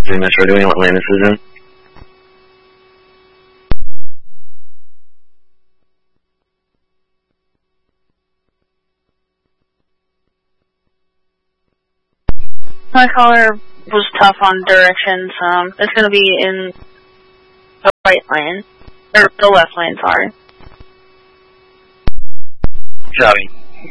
3 Metro doing what lane this is in? My caller was tough on directions. It's going to be in the right lane. Or the left lane, sorry. Copy.